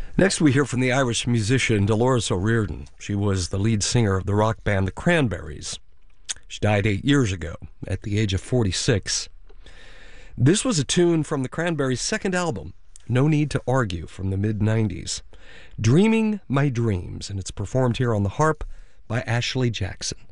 Next, we hear from the Irish musician Dolores O'Riordan. She was the lead singer of the rock band The Cranberries. She died 8 years ago at the age of 46. This was a tune from the Cranberries' second album, No Need to Argue, from the mid-90s. Dreaming My Dreams, and it's performed here on the harp by Ashley Jackson.